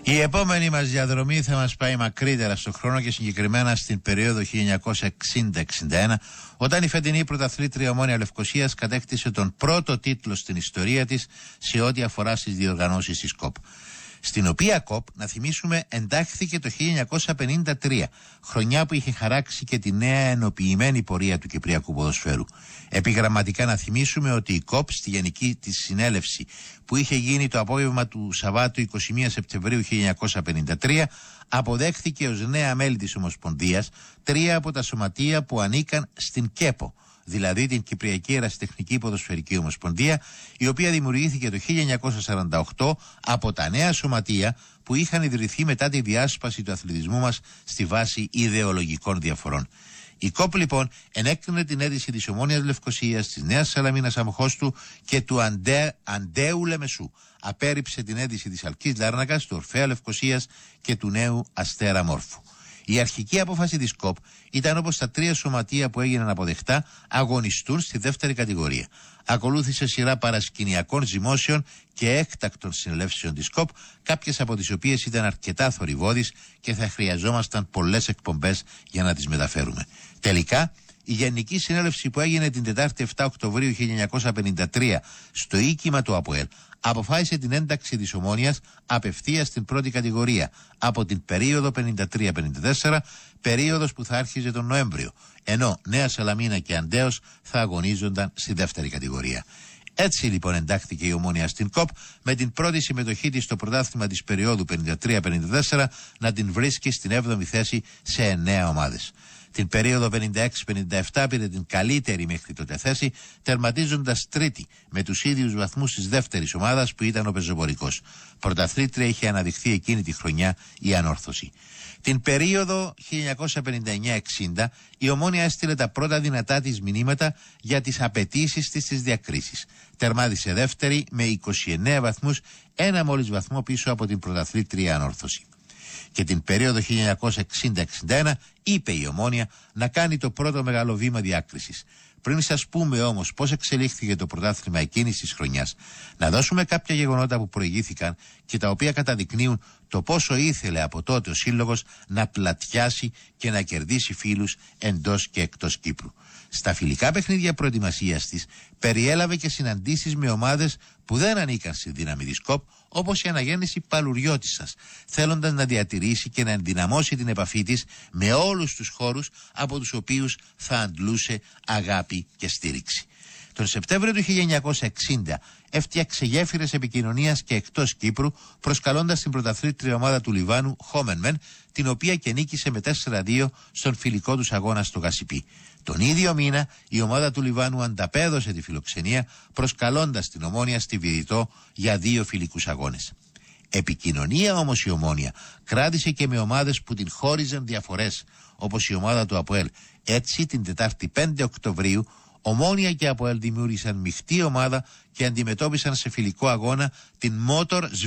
Η επόμενη μας διαδρομή θα μας πάει μακρύτερα στον χρόνο και συγκεκριμένα στην περίοδο 1960-61, όταν η φετινή πρωταθλήτρια Ομόνοια Λευκωσίας κατέκτησε τον πρώτο τίτλο στην ιστορία της σε ό,τι αφορά στις διοργανώσεις της ΚΟΠ. Στην οποία ΚΟΠ, να θυμίσουμε, εντάχθηκε το 1953, χρονιά που είχε χαράξει και τη νέα ενοποιημένη πορεία του κυπριακού ποδοσφαίρου. Επιγραμματικά να θυμίσουμε ότι η ΚΟΠ στη γενική της συνέλευση που είχε γίνει το απόγευμα του Σαββάτου 21 Σεπτεμβρίου 1953 αποδέχθηκε ως νέα μέλη της Ομοσπονδίας 3 από τα σωματεία που ανήκαν στην ΚΕΠΟ, δηλαδή την Κυπριακή Ερασιτεχνική Ποδοσφαιρική Ομοσπονδία, η οποία δημιουργήθηκε το 1948 από τα νέα σωματεία που είχαν ιδρυθεί μετά τη διάσπαση του αθλητισμού μας στη βάση ιδεολογικών διαφορών. Η ΚΟΠ λοιπόν ενέκρινε την αίτηση της Ομόνοιας Λευκωσίας, της Νέας Σαλαμίνας Αμοχώστου και του Αντέου Λεμεσού. Απέρριψε την αίτηση της Αλκής Λάρνακας, του Ορφέα Λευκωσίας και του Νέου Αστέρα Μόρφου. Η αρχική απόφαση της ΚΟΠ ήταν όπως τα 3 σωματεία που έγιναν αποδεκτά αγωνιστούν στη δεύτερη κατηγορία. Ακολούθησε σειρά παρασκηνιακών ζυμώσεων και έκτακτων συνελεύσεων της ΚΟΠ, κάποιες από τις οποίες ήταν αρκετά θορυβώδεις και θα χρειαζόμασταν πολλές εκπομπές για να τις μεταφέρουμε. Τελικά, η Γενική Συνέλευση που έγινε την Τετάρτη 7 Οκτωβρίου 1953 στο οίκημα του ΑΠΟΕΛ αποφάσισε την ένταξη της Ομόνοιας απευθείας στην πρώτη κατηγορία από την περίοδο 53-54, περίοδος που θα άρχιζε τον Νοέμβριο, ενώ Νέα Σαλαμίνα και Αντέος θα αγωνίζονταν στη δεύτερη κατηγορία. Έτσι λοιπόν εντάχθηκε η Ομόνοια στην ΚΟΠ, με την πρώτη συμμετοχή της στο πρωτάθλημα της περίοδου 53-54 να την βρίσκει στην 7η θέση σε 9 ομάδες. Την περίοδο 56-57 πήρε την καλύτερη μέχρι τότε θέση, τερματίζοντας τρίτη με τους ίδιους βαθμούς της δεύτερης ομάδας που ήταν ο Πεζοπορικός. Πρωταθλήτρια είχε αναδειχθεί εκείνη τη χρονιά η Ανόρθωση. Την περίοδο 1959-60 η Ομόνοια έστειλε τα πρώτα δυνατά της μηνύματα για τις απαιτήσεις της στις διακρίσεις. Τερμάτισε δεύτερη με 29 βαθμούς, ένα μόλις βαθμό πίσω από την πρωταθλήτρια Ανόρθωση. Και την περίοδο 1960-61 είπε η Ομόνοια να κάνει το πρώτο μεγάλο βήμα διάκρισης. Πριν σας πούμε όμως πώς εξελίχθηκε το πρωτάθλημα εκείνης της χρονιάς, να δώσουμε κάποια γεγονότα που προηγήθηκαν και τα οποία καταδεικνύουν το πόσο ήθελε από τότε ο Σύλλογος να πλατιάσει και να κερδίσει φίλους εντός και εκτός Κύπρου. Στα φιλικά παιχνίδια προετοιμασίας της περιέλαβε και συναντήσεις με ομάδες που δεν ανήκαν στη δύναμη της ΚΟΠ, όπως η Αναγέννηση Παλουριώτισσας, θέλοντας να διατηρήσει και να ενδυναμώσει την επαφή της με όλους τους χώρους από τους οποίους θα αντλούσε αγάπη και στήριξη. Τον Σεπτέμβριο του 1960 έφτιαξε γέφυρες επικοινωνίας και εκτός Κύπρου, προσκαλώντας την πρωταθλήτρια ομάδα του Λιβάνου, Χόμενμεν, την οποία και νίκησε με 4-2 στον φιλικό τους αγώνα στο Γασιπί. Τον ίδιο μήνα η ομάδα του Λιβάνου ανταπέδωσε τη φιλοξενία, προσκαλώντας την Ομόνοια στη Βηρητό για 2 φιλικούς αγώνες. Επικοινωνία όμως η Ομόνοια κράτησε και με ομάδες που την χώριζαν διαφορές, όπως η ομάδα του ΑΠΟΕΛ. Έτσι την Τετάρτη 5 Οκτωβρίου Ομόνοια και ΑΠΟΕΛ δημιούργησαν μειχτή ομάδα και αντιμετώπισαν σε φιλικό αγώνα την Μότορ